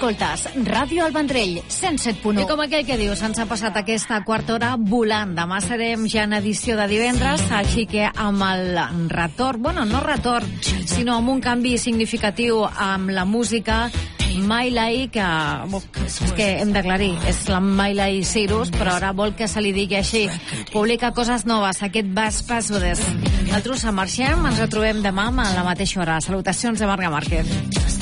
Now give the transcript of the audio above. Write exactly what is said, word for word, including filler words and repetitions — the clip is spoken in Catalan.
Escoltes Ràdio El Vendrell, cent set punt u. I com aquell que diu, se'ns ha passat aquesta quarta hora volant. Demà serem ja en edició de divendres, així que amb el retorn, bueno, no retorn, sinó amb un canvi significatiu amb la música, Miley, que, és que hem d'aclarir, és la Miley Cyrus, però ara vol que se li digui així. Publica coses noves, aquest Bass Passwords. Nosaltres marxem, ens retrobem demà a la mateixa hora. Salutacions de Marga Márquez.